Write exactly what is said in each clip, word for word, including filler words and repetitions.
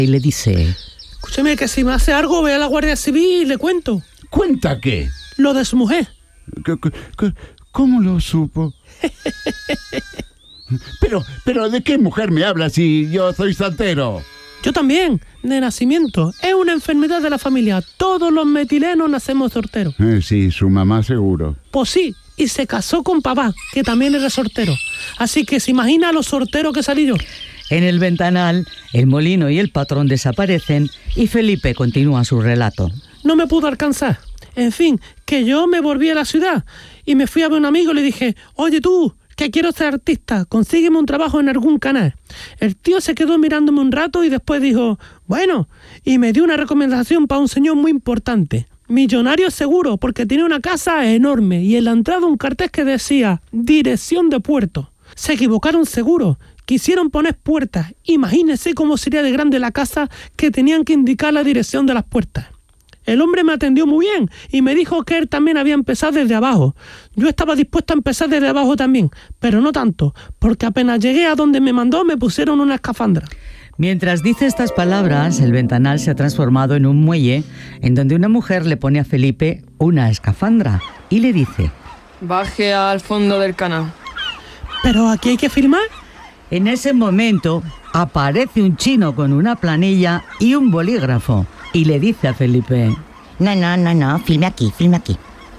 y le dice: escúcheme, que si me hace algo, ve a la Guardia Civil y le cuento. ¿Cuenta qué? Lo de su mujer. ¿Qué, qué, qué, ¿Cómo lo supo? pero, pero, ¿de qué mujer me hablas si yo soy soltero? Yo también, de nacimiento. Es una enfermedad de la familia. Todos los metilenos nacemos solteros. Eh, sí, su mamá seguro. Pues sí, y se casó con papá, que también era soltero. Así que se imagina lo soltero que salí yo. En el ventanal, el molino y el patrón desaparecen y Felipe continúa su relato. No me pudo alcanzar. En fin, que yo me volví a la ciudad y me fui a ver a un amigo y le dije: oye tú, que quiero ser artista, consígueme un trabajo en algún canal. El tío se quedó mirándome un rato y después dijo: bueno, y me dio una recomendación para un señor muy importante. Millonario seguro, porque tiene una casa enorme y en la entrada un cartel que decía: dirección de puerto. Se equivocaron seguro. Quisieron poner puertas. Imagínense cómo sería de grande la casa que tenían que indicar la dirección de las puertas. El hombre me atendió muy bien y me dijo que él también había empezado desde abajo. Yo estaba dispuesto a empezar desde abajo también, pero no tanto, porque apenas llegué a donde me mandó me pusieron una escafandra. Mientras dice estas palabras, el ventanal se ha transformado en un muelle en donde una mujer le pone a Felipe una escafandra y le dice: baje al fondo del canal. ¿Pero aquí hay que filmar? En ese momento aparece un chino con una planilla y un bolígrafo y le dice a Felipe: no, no, no, no, filme aquí, filme aquí.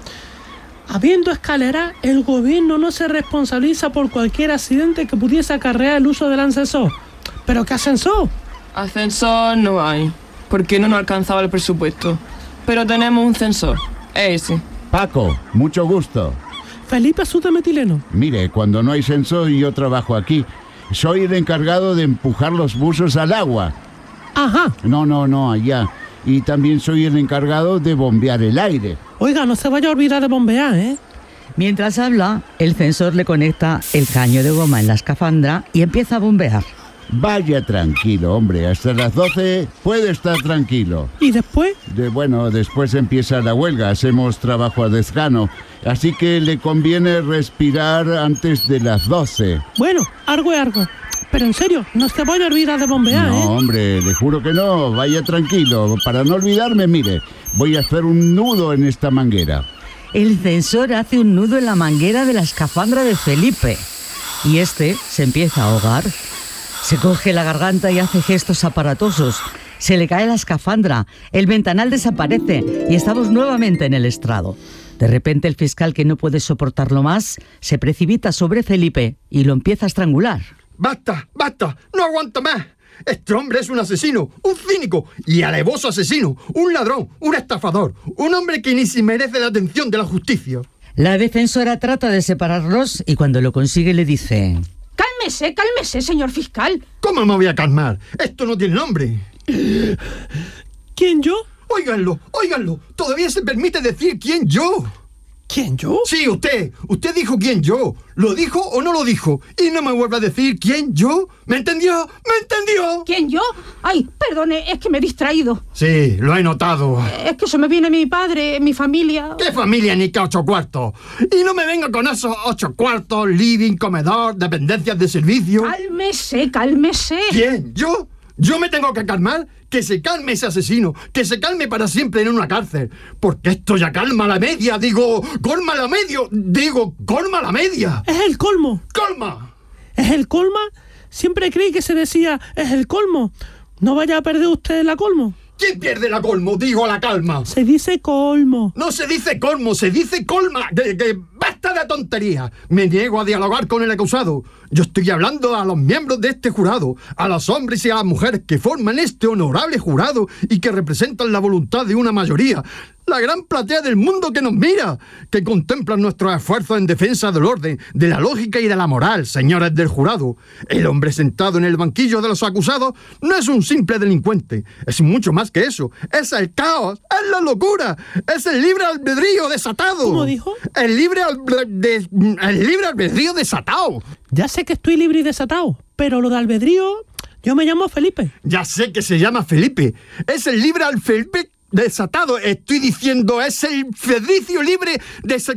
Habiendo escalera, el gobierno no se responsabiliza por cualquier accidente que pudiese acarrear el uso del ascensor. ¿Pero qué ascensor? Ascensor no hay, porque no nos alcanzaba el presupuesto. Pero tenemos un sensor, ese. Paco, mucho gusto. Felipe Azul de Metileno. Mire, cuando no hay sensor yo trabajo aquí. Soy el encargado de empujar los buzos al agua. Ajá. No, no, no, allá. Y también soy el encargado de bombear el aire. Oiga, no se vaya a olvidar de bombear, ¿eh? Mientras habla, el sensor le conecta el caño de goma en la escafandra y empieza a bombear. Vaya tranquilo, hombre, hasta las doce puede estar tranquilo. ¿Y después? De, bueno, después empieza la huelga, hacemos trabajo a desgano, así que le conviene respirar antes de las doce. Bueno, algo es algo. Pero en serio, no se vaya a olvidar de bombear, no, ¿eh? No, hombre, le juro que no, vaya tranquilo. Para no olvidarme, mire, voy a hacer un nudo en esta manguera. El sensor hace un nudo en la manguera de la escafandra de Felipe y este se empieza a ahogar. Se coge la garganta y hace gestos aparatosos. Se le cae la escafandra, el ventanal desaparece y estamos nuevamente en el estrado. De repente el fiscal, que no puede soportarlo más, se precipita sobre Felipe y lo empieza a estrangular. ¡Basta! ¡Basta! ¡No aguanto más! Este hombre es un asesino, un cínico y alevoso asesino, un ladrón, un estafador, un hombre que ni si merece la atención de la justicia. La defensora trata de separarlos y cuando lo consigue le dice: Cálmese, cálmese, señor fiscal. ¿Cómo me voy a calmar? Esto no tiene nombre. ¿Quién, yo? Óiganlo, óiganlo. Todavía se permite decir quién yo. ¿Quién, yo? Sí, usted. Usted dijo quién yo. ¿Lo dijo o no lo dijo? Y no me vuelva a decir quién yo. ¿Me entendió? ¿Me entendió? ¿Quién, yo? Ay, perdone, es que me he distraído. Sí, lo he notado. Es que se me viene mi padre, mi familia. ¿Qué familia ni qué ocho cuartos? Y no me venga con esos ocho cuartos, living, comedor, dependencias de servicio. Cálmese, cálmese. ¿Quién? ¿Yo? ¿Yo me tengo que calmar? Que se calme ese asesino, que se calme para siempre en una cárcel. Porque esto ya calma la media, digo, colma la medio, digo, colma la media. Es el colmo. ¡Colma! ¿Es el colma? Siempre creí que se decía, es el colmo. No vaya a perder usted la colmo. ¿Quién pierde la colmo? Digo, la calma. Se dice colmo. No se dice colmo, se dice colma. Que, que basta de tonterías. Me niego a dialogar con el acusado. Yo estoy hablando a los miembros de este jurado, a los hombres y a las mujeres que forman este honorable jurado y que representan la voluntad de una mayoría. La gran platea del mundo que nos mira, que contemplan nuestros esfuerzos en defensa del orden, de la lógica y de la moral, señores del jurado. El hombre sentado en el banquillo de los acusados no es un simple delincuente, es mucho más que eso. Es el caos, es la locura, es el libre albedrío desatado. ¿Cómo dijo? El libre, albe- de, el libre albedrío desatado. Ya sé que estoy libre y desatado, pero lo de albedrío, yo me llamo Felipe. Ya sé que se llama Felipe, es el libre albedrío desatado. Estoy diciendo, es el fedricio libre desatado.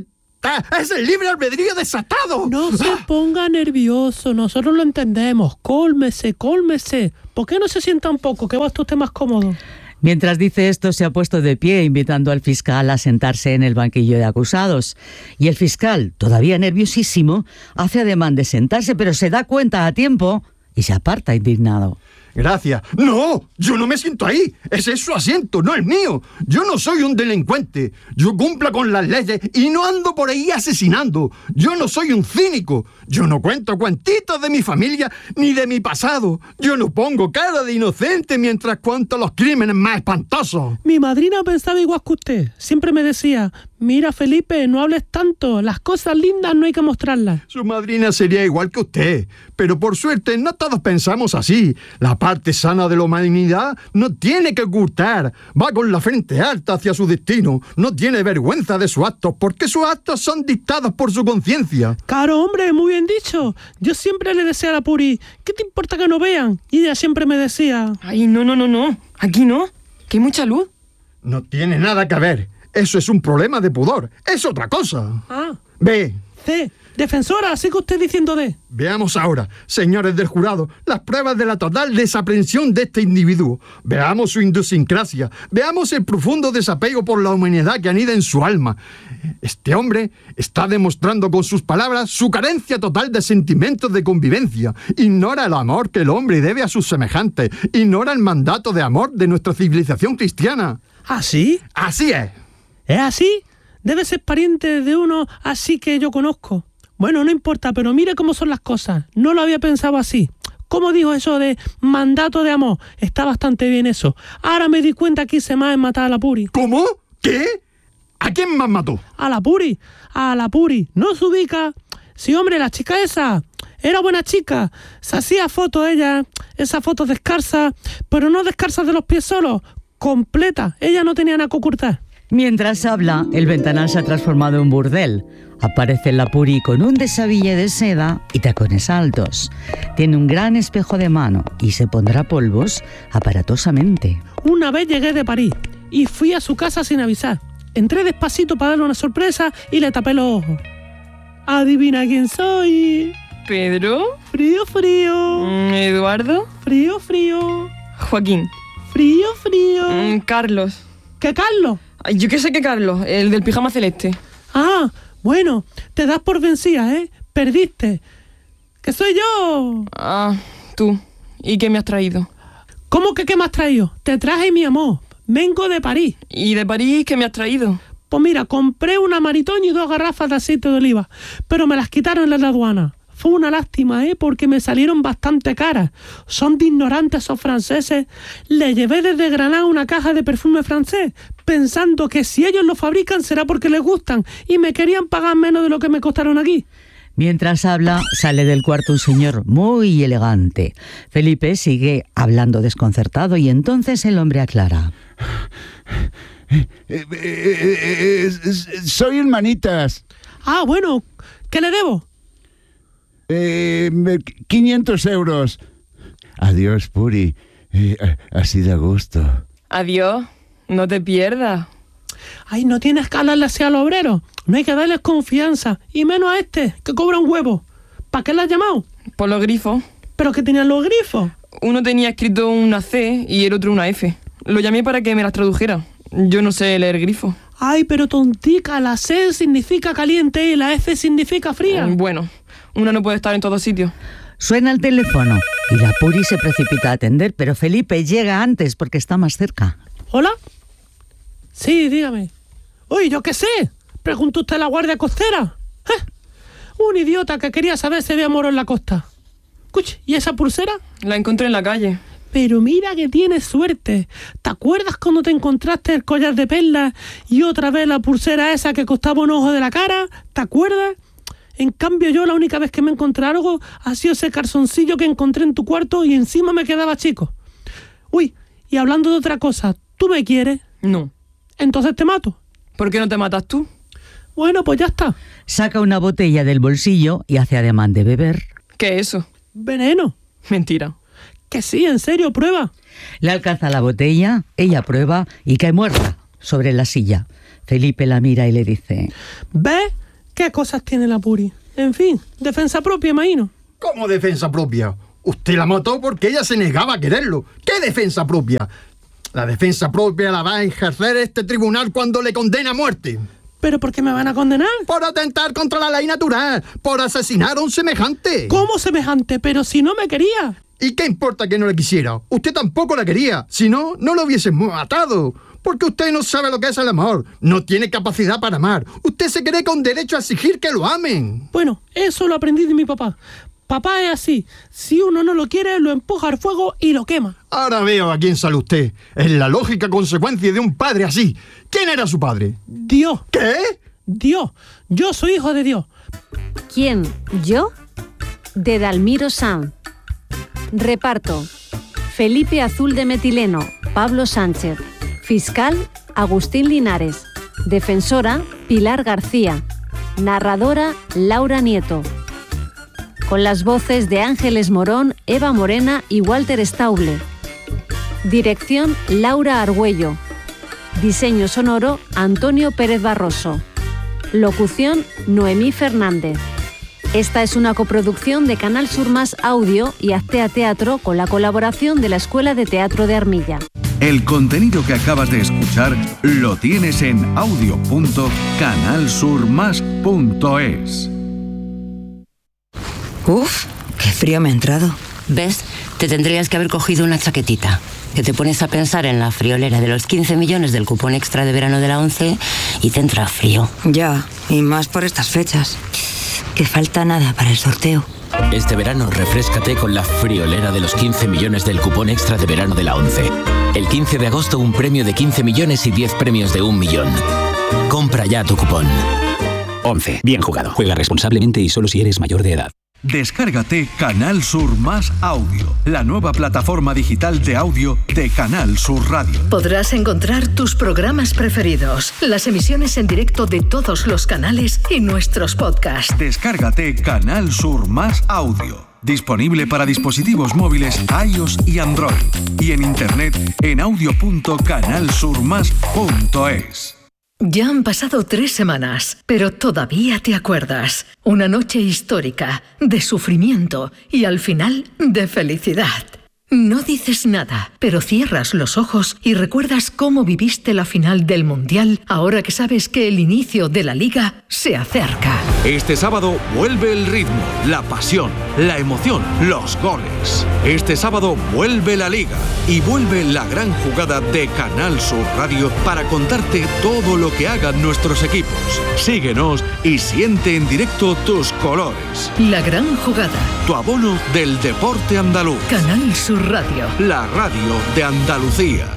está, es el libre albedrío desatado. No se ponga nervioso, nosotros lo entendemos. Cólmese, cólmese. ¿Por qué no se sienta un poco, que va usted más cómodo? Mientras dice esto, se ha puesto de pie, invitando al fiscal a sentarse en el banquillo de acusados. Y el fiscal, todavía nerviosísimo, hace ademán de sentarse, pero se da cuenta a tiempo y se aparta indignado. Gracias. No, yo no me siento ahí. Ese es su asiento, no el mío. Yo no soy un delincuente. Yo cumplo con las leyes y no ando por ahí asesinando. Yo no soy un cínico. Yo no cuento cuentitos de mi familia ni de mi pasado. Yo no pongo cara de inocente mientras cuento los crímenes más espantosos. Mi madrina pensaba igual que usted. Siempre me decía, mira Felipe, no hables tanto. Las cosas lindas no hay que mostrarlas. Su madrina sería igual que usted. Pero por suerte no todos pensamos así. La parte sana de la humanidad no tiene que ocultar. Va con la frente alta hacia su destino. No tiene vergüenza de sus actos porque sus actos son dictados por su conciencia. Claro, hombre, muy bien dicho. Yo siempre le decía a la Puri, ¿qué te importa que no vean? Y ella siempre me decía... Ay, no, no, no, no. Aquí no, que hay mucha luz. No tiene nada que ver. Eso es un problema de pudor. Es otra cosa. Ah. Ve. C. Defensora, sigue usted diciendo D. Veamos ahora, señores del jurado, las pruebas de la total desaprensión de este individuo. Veamos su idiosincrasia. Veamos el profundo desapego por la humanidad que anida en su alma. Este hombre está demostrando con sus palabras su carencia total de sentimientos de convivencia. Ignora el amor que el hombre debe a sus semejantes. Ignora el mandato de amor de nuestra civilización cristiana. ¿Ah, sí? Así es. ¿Es así? Debe ser pariente de uno así que yo conozco. Bueno, no importa, pero mire cómo son las cosas. No lo había pensado así. ¿Cómo dijo eso de mandato de amor? Está bastante bien eso. Ahora me di cuenta que hice más en matar a la Puri. ¿Cómo? ¿Qué? ¿A quién más mató? A la Puri. A la Puri. ¿No se ubica? Sí, hombre, la chica esa. Era buena chica. Se hacía fotos ella. Esas fotos descarsas. Pero no descarsas de los pies solos. Completa. Ella no tenía nada que ocultar. Mientras habla, el ventanal se ha transformado en burdel. Aparece la Puri con un desabille de seda y tacones altos. Tiene un gran espejo de mano y se pondrá polvos aparatosamente. Una vez llegué de París y fui a su casa sin avisar. Entré despacito para darle una sorpresa y le tapé los ojos. ¿Adivina quién soy? ¿Pedro? Frío, frío. Mm, ¿Eduardo? Frío, frío. ¿Joaquín? Frío, frío. Mm, ¿Carlos? ¿Qué Carlos? Ay, yo qué sé qué Carlos, el del pijama celeste. Ah, bueno, te das por vencida, ¿eh? Perdiste. ¡Que soy yo! Ah, tú. ¿Y qué me has traído? ¿Cómo que qué me has traído? Te traje mi amor. Vengo de París. ¿Y de París qué me has traído? Pues mira, compré una maritón y dos garrafas de aceite de oliva, pero me las quitaron en la aduana. Fue una lástima, ¿eh? Porque me salieron bastante caras. Son de ignorantes esos franceses. Le llevé desde Granada una caja de perfume francés, pensando que si ellos lo fabrican será porque les gustan y me querían pagar menos de lo que me costaron aquí. Mientras habla, sale del cuarto un señor muy elegante. Felipe sigue hablando desconcertado y entonces el hombre aclara. Eh, eh, eh, eh, soy el Manitas. Ah, bueno, ¿qué le debo? Eh, quinientos euros. Adiós, Puri. Eh, así da gusto. Adiós. No te pierdas. Ay, no tienes que hablarle así al obrero. No hay que darles confianza. Y menos a este, que cobra un huevo. ¿Para qué le has llamado? Por los grifos. ¿Pero qué tenían los grifos? Uno tenía escrito una C y el otro una F. Lo llamé para que me las tradujera. Yo no sé leer grifos. Ay, pero tontica, la C significa caliente y la F significa fría. Bueno, una no puede estar en todos sitios. Suena el teléfono y la Puri se precipita a atender, pero Felipe llega antes porque está más cerca. ¿Hola? Sí, dígame. Uy, ¿yo qué sé? ¿Preguntó usted a la guardia costera? ¿Eh? Un idiota que quería saber si había moro en la costa. Escuche, ¿y esa pulsera? La encontré en la calle. Pero mira que tienes suerte. ¿Te acuerdas cuando te encontraste el collar de perlas y otra vez la pulsera esa que costaba un ojo de la cara? ¿Te acuerdas? En cambio yo la única vez que me encontré algo ha sido ese calzoncillo que encontré en tu cuarto y encima me quedaba chico. Uy, y hablando de otra cosa, ¿tú me quieres? No. Entonces te mato. ¿Por qué no te matas tú? Bueno, pues ya está. Saca una botella del bolsillo y hace ademán de beber. ¿Qué es eso? Veneno. Mentira. Que sí, en serio, prueba. Le alcanza la botella, ella prueba y cae muerta sobre la silla. Felipe la mira y le dice: ¿Ves? ¿Qué cosas tiene la Puri? En fin, defensa propia, imagino. ¿Cómo defensa propia? Usted la mató porque ella se negaba a quererlo. ¿Qué defensa propia? La defensa propia la va a ejercer este tribunal cuando le condena a muerte. ¿Pero por qué me van a condenar? Por atentar contra la ley natural, por asesinar a un semejante. ¿Cómo semejante? Pero si no me quería. ¿Y qué importa que no le quisiera? Usted tampoco la quería. Si no, no lo hubiese matado. Porque usted no sabe lo que es el amor. No tiene capacidad para amar. Usted se cree con derecho a exigir que lo amen. Bueno, eso lo aprendí de mi papá. Papá es así. Si uno no lo quiere, lo empuja al fuego y lo quema. Ahora veo a quién sale usted. Es la lógica consecuencia de un padre así. ¿Quién era su padre? Dios. ¿Qué? Dios. Yo soy hijo de Dios. ¿Quién? ¿Yo? De Dalmiro Sanz. Reparto: Felipe Azul de Metileno, Pablo Sánchez. Fiscal: Agustín Linares. Defensora: Pilar García. Narradora: Laura Nieto. Con las voces de Ángeles Morón, Eva Morena y Walter Stauble. Dirección: Laura Argüello. Diseño sonoro: Antonio Pérez Barroso. Locución: Noemí Fernández. Esta es una coproducción de Canal Sur Más Audio y Actea Teatro con la colaboración de la Escuela de Teatro de Armilla. El contenido que acabas de escuchar lo tienes en audio punto canal sur más punto es. Uf, qué frío me ha entrado. ¿Ves? Te tendrías que haber cogido una chaquetita. Que te pones a pensar en la friolera de los quince millones del cupón extra de verano de la ONCE y te entra frío. Ya, y más por estas fechas. Que falta nada para el sorteo. Este verano refréscate con la friolera de los quince millones del cupón extra de verano de la ONCE. El quince de agosto un premio de quince millones y diez premios de un millón. Compra ya tu cupón. ONCE. Bien jugado. Juega responsablemente y solo si eres mayor de edad. Descárgate Canal Sur Más Audio, la nueva plataforma digital de audio de Canal Sur Radio. Podrás encontrar tus programas preferidos, las emisiones en directo de todos los canales y nuestros podcasts. Descárgate Canal Sur Más Audio, disponible para dispositivos móviles iOS y Android, y en internet en audio punto canal sur más punto es. Ya han pasado tres semanas, pero todavía te acuerdas. Una noche histórica, de sufrimiento y al final de felicidad. No dices nada, pero cierras los ojos y recuerdas cómo viviste la final del Mundial ahora que sabes que el inicio de la Liga se acerca. Este sábado vuelve el ritmo, la pasión, la emoción, los goles. Este sábado vuelve la Liga y vuelve la gran jugada de Canal Sur Radio para contarte todo lo que hagan nuestros equipos. Síguenos y siente en directo tus colores. La gran jugada. Tu abono del deporte andaluz. Canal Sur Radio. La radio de Andalucía.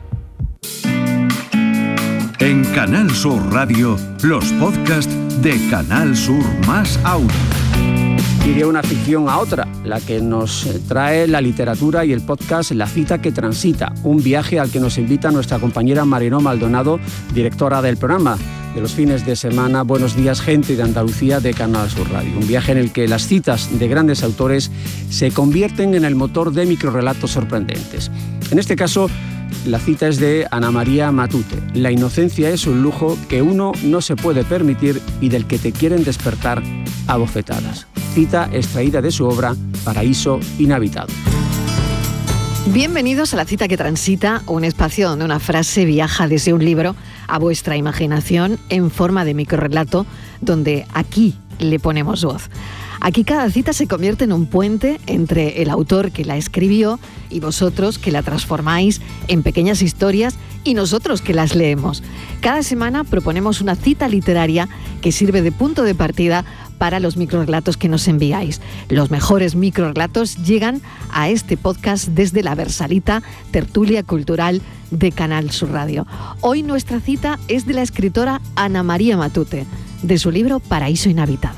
En Canal Sur Radio, los podcasts de Canal Sur Más Audio. Y de una ficción a otra, la que nos trae la literatura y el podcast La cita que transita, un viaje al que nos invita nuestra compañera Marinó Maldonado, directora del programa de los fines de semana Buenos Días, Gente de Andalucía de Canal Sur Radio. Un viaje en el que las citas de grandes autores se convierten en el motor de microrrelatos sorprendentes. En este caso, la cita es de Ana María Matute. La inocencia es un lujo que uno no se puede permitir y del que te quieren despertar a bofetadas. Cita extraída de su obra Paraíso Inhabitado. Bienvenidos a La cita que transita, un espacio donde una frase viaja desde un libro a vuestra imaginación en forma de microrrelato, donde aquí le ponemos voz. Aquí cada cita se convierte en un puente entre el autor que la escribió y vosotros que la transformáis en pequeñas historias y nosotros que las leemos. Cada semana proponemos una cita literaria que sirve de punto de partida para los microrrelatos que nos enviáis. Los mejores microrrelatos llegan a este podcast desde la Versalita, tertulia cultural de Canal Sur Radio. Hoy nuestra cita es de la escritora Ana María Matute, de su libro Paraíso Inhabitado.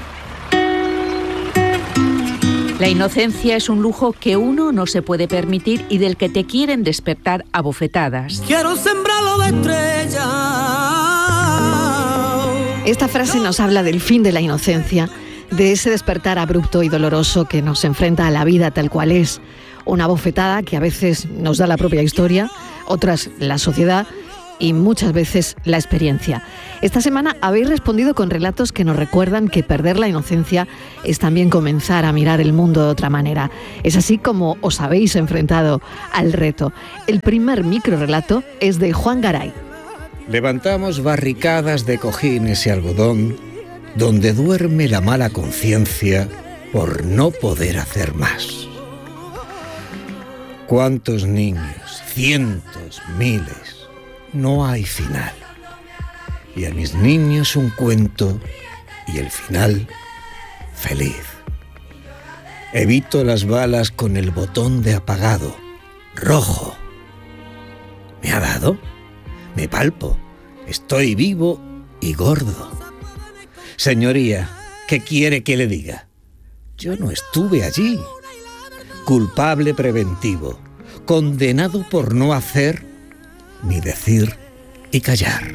La inocencia es un lujo que uno no se puede permitir y del que te quieren despertar a bofetadas. Quiero sembrarlo de estrellas. Esta frase nos habla del fin de la inocencia, de ese despertar abrupto y doloroso que nos enfrenta a la vida tal cual es. Una bofetada que a veces nos da la propia historia, otras la sociedad, y muchas veces la experiencia. Esta semana habéis respondido con relatos que nos recuerdan que perder la inocencia es también comenzar a mirar el mundo de otra manera. Es así como os habéis enfrentado al reto. El primer microrelato es de Juan Garay. Levantamos barricadas de cojines y algodón donde duerme la mala conciencia por no poder hacer más. ¿Cuántos niños? Cientos, miles. No hay final. Y a mis niños un cuento y el final feliz. Evito las balas con el botón de apagado, rojo. ¿Me ha dado? Me palpo. Estoy vivo y gordo. Señoría, ¿qué quiere que le diga? Yo no estuve allí. Culpable preventivo, condenado por no hacer, ni decir y callar.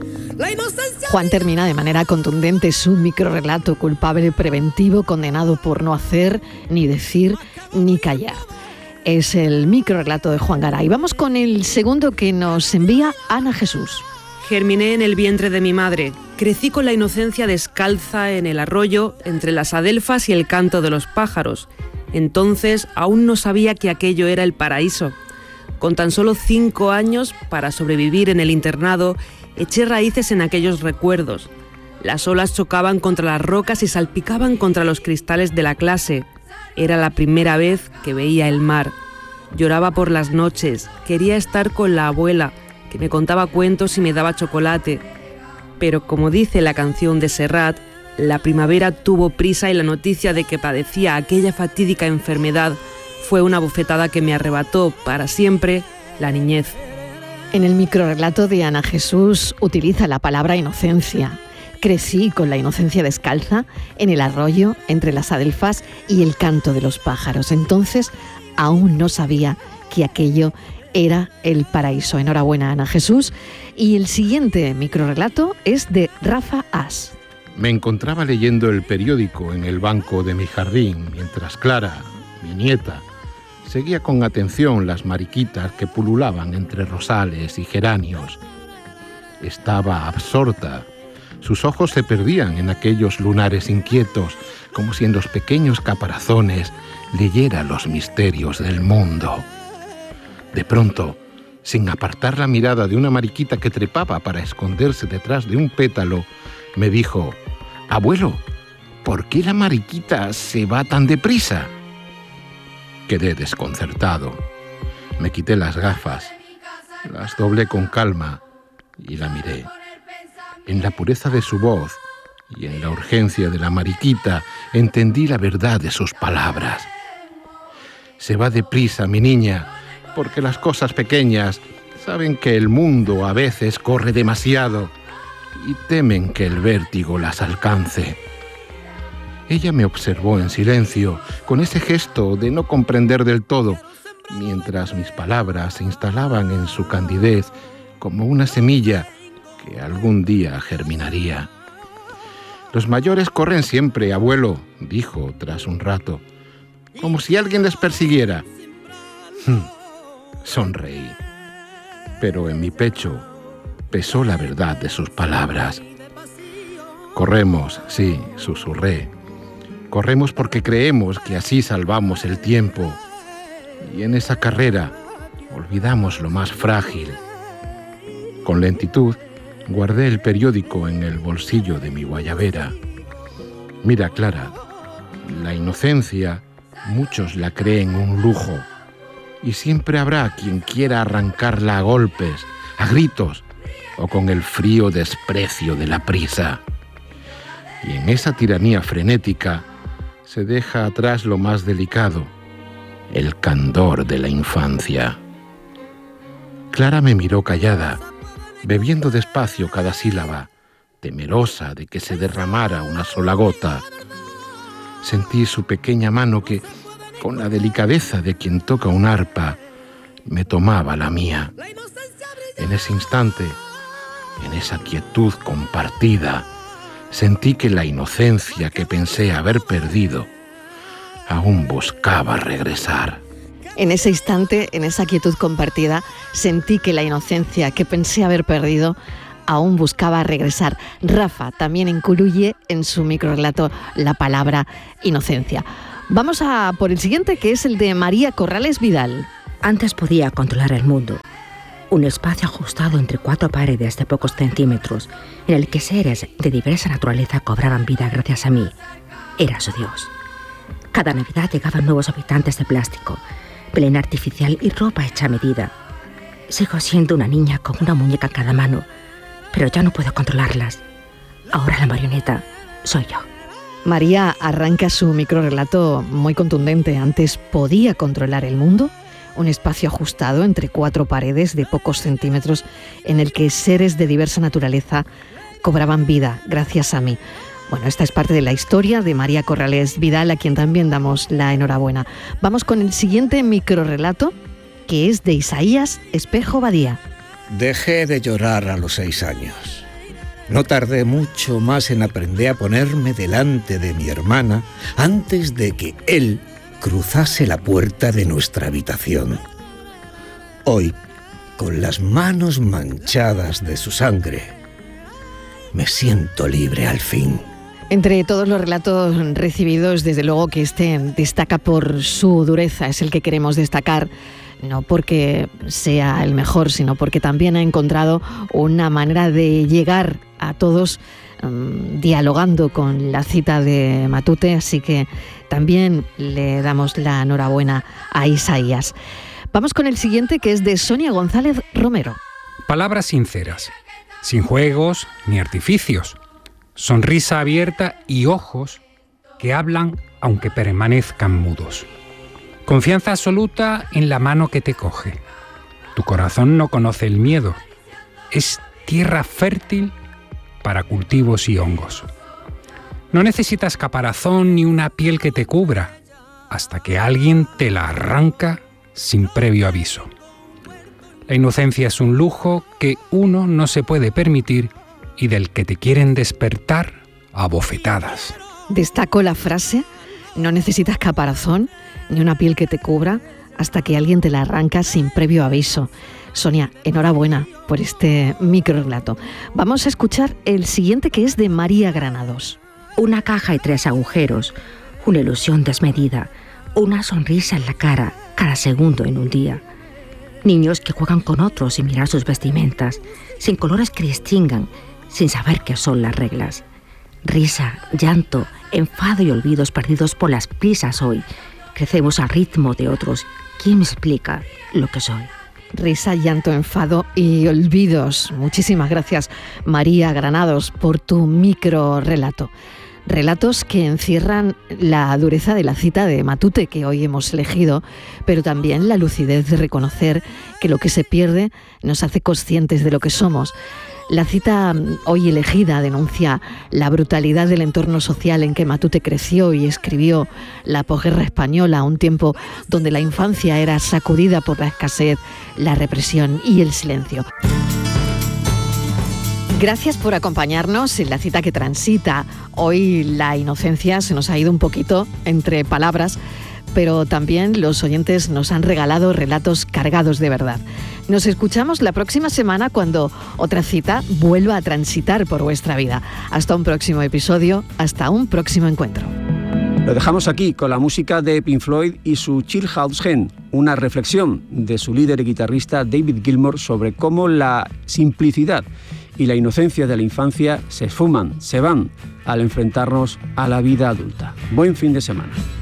Juan termina de manera contundente su microrrelato, culpable preventivo, condenado por no hacer, ni decir, ni callar. Es el microrrelato de Juan Garay. Vamos con el segundo que nos envía Ana Jesús. Germiné en el vientre de mi madre. Crecí con la inocencia descalza en el arroyo, entre las adelfas y el canto de los pájaros. Entonces aún no sabía que aquello era el paraíso. Con tan solo cinco años, para sobrevivir en el internado, eché raíces en aquellos recuerdos. Las olas chocaban contra las rocas y salpicaban contra los cristales de la clase. Era la primera vez que veía el mar. Lloraba por las noches, quería estar con la abuela, que me contaba cuentos y me daba chocolate. Pero como dice la canción de Serrat, la primavera tuvo prisa y la noticia de que padecía aquella fatídica enfermedad fue una bofetada que me arrebató para siempre la niñez. En el microrrelato de Ana Jesús utiliza la palabra inocencia. Crecí con la inocencia descalza en el arroyo, entre las adelfas y el canto de los pájaros. Entonces aún no sabía que aquello era el paraíso. Enhorabuena, Ana Jesús. Y el siguiente microrrelato es de Rafa As. Me encontraba leyendo el periódico en el banco de mi jardín, mientras Clara, mi nieta, seguía con atención las mariquitas que pululaban entre rosales y geranios. Estaba absorta. Sus ojos se perdían en aquellos lunares inquietos, como si en los pequeños caparazones leyera los misterios del mundo. De pronto, sin apartar la mirada de una mariquita que trepaba para esconderse detrás de un pétalo, me dijo: «Abuelo, ¿por qué la mariquita se va tan deprisa?». Quedé desconcertado. Me quité las gafas, las doblé con calma y la miré. En la pureza de su voz y en la urgencia de la mariquita entendí la verdad de sus palabras. Se va deprisa, mi niña, porque las cosas pequeñas saben que el mundo a veces corre demasiado y temen que el vértigo las alcance. Ella me observó en silencio, con ese gesto de no comprender del todo, mientras mis palabras se instalaban en su candidez como una semilla que algún día germinaría. «Los mayores corren siempre, abuelo», dijo tras un rato, «como si alguien les persiguiera». Sonreí, pero en mi pecho pesó la verdad de sus palabras. «Corremos, sí», susurré. «Corremos porque creemos que así salvamos el tiempo. Y en esa carrera olvidamos lo más frágil». Con lentitud guardé el periódico en el bolsillo de mi guayabera. «Mira, Clara, la inocencia muchos la creen un lujo. Y siempre habrá quien quiera arrancarla a golpes, a gritos o con el frío desprecio de la prisa. Y en esa tiranía frenética se deja atrás lo más delicado, el candor de la infancia». Clara me miró callada, bebiendo despacio cada sílaba, temerosa de que se derramara una sola gota. Sentí su pequeña mano que, con la delicadeza de quien toca un arpa, me tomaba la mía. En ese instante, en esa quietud compartida, sentí que la inocencia que pensé haber perdido aún buscaba regresar. En ese instante, en esa quietud compartida, sentí que la inocencia que pensé haber perdido aún buscaba regresar. Rafa también incluye en su microrelato la palabra inocencia. Vamos a por el siguiente, que es el de María Corrales Vidal. Antes podía controlar el mundo. Un espacio ajustado entre cuatro paredes de pocos centímetros, en el que seres de diversa naturaleza cobraban vida gracias a mí. Era su Dios. Cada Navidad llegaban nuevos habitantes de plástico, Belén artificial y ropa hecha a medida. Sigo siendo una niña con una muñeca en cada mano, pero ya no puedo controlarlas. Ahora la marioneta soy yo. María arranca su microrelato muy contundente. Antes podía controlar el mundo, un espacio ajustado entre cuatro paredes de pocos centímetros en el que seres de diversa naturaleza cobraban vida gracias a mí. Bueno, esta es parte de la historia de María Corrales Vidal, a quien también damos la enhorabuena. Vamos con el siguiente microrelato, que es de Isaías Espejo Badía. Dejé de llorar a los seis años. No tardé mucho más en aprender a ponerme delante de mi hermana antes de que él cruzase la puerta de nuestra habitación. Hoy, con las manos manchadas de su sangre, me siento libre al fin. Entre todos los relatos recibidos, desde luego que este destaca por su dureza, es el que queremos destacar, no porque sea el mejor, sino porque también ha encontrado una manera de llegar a todos um, dialogando con la cita de Matute, así que también le damos la enhorabuena a Isaías. Vamos con el siguiente, que es de Sonia González Romero. Palabras sinceras, sin juegos ni artificios. Sonrisa abierta y ojos que hablan aunque permanezcan mudos. Confianza absoluta en la mano que te coge. Tu corazón no conoce el miedo. Es tierra fértil para cultivos y hongos. No necesitas caparazón ni una piel que te cubra, hasta que alguien te la arranca sin previo aviso. La inocencia es un lujo que uno no se puede permitir y del que te quieren despertar a bofetadas. Destaco la frase: no necesitas caparazón ni una piel que te cubra hasta que alguien te la arranca sin previo aviso. Sonia, enhorabuena por este microrelato. Vamos a escuchar el siguiente, que es de María Granados. Una caja y tres agujeros, una ilusión desmedida, una sonrisa en la cara cada segundo en un día. Niños que juegan con otros sin mirar sus vestimentas, sin colores que distingan, sin saber qué son las reglas. Risa, llanto, enfado y olvidos perdidos por las prisas hoy. Crecemos al ritmo de otros. ¿Quién me explica lo que soy? Risa, llanto, enfado y olvidos. Muchísimas gracias, María Granados, por tu microrelato. Relatos que encierran la dureza de la cita de Matute que hoy hemos elegido, pero también la lucidez de reconocer que lo que se pierde nos hace conscientes de lo que somos. La cita hoy elegida denuncia la brutalidad del entorno social en que Matute creció y escribió la posguerra española, un tiempo donde la infancia era sacudida por la escasez, la represión y el silencio. Gracias por acompañarnos en la cita que transita. Hoy la inocencia se nos ha ido un poquito entre palabras, pero también los oyentes nos han regalado relatos cargados de verdad. Nos escuchamos la próxima semana cuando otra cita vuelva a transitar por vuestra vida. Hasta un próximo episodio, hasta un próximo encuentro. Lo dejamos aquí con la música de Pink Floyd y su Chill House Gen, una reflexión de su líder y guitarrista David Gilmour sobre cómo la simplicidad y la inocencia de la infancia se esfuman, se van al enfrentarnos a la vida adulta. Buen fin de semana.